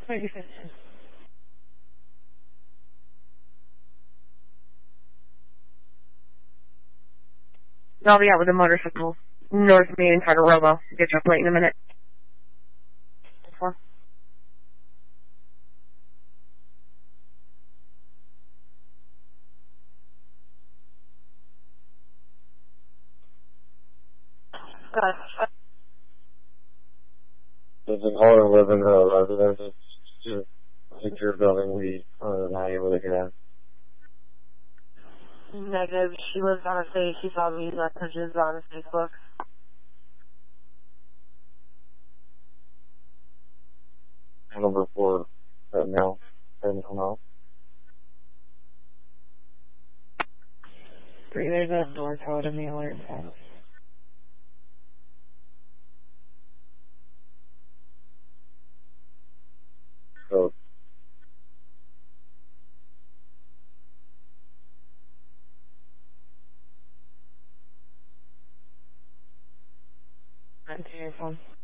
Where you fishing? I'll be out with a motorcycle north of me in Tataroba. Get you up late in a minute. Before. There's an owner living in a residence. Just secure building weed. Other than that, you really get out. Negative. She lives on a face. She saw me messages on Facebook. Number 4, right now. Come out. 3, there's a door code in the alert house. So, Onto your phone.